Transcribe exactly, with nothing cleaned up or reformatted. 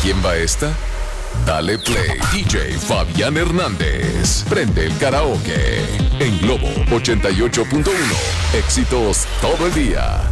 quién va esta? Dale Play, D J Fabián Hernández. Prende el karaoke en Globo ochenta y ocho punto uno. Éxitos todo el día.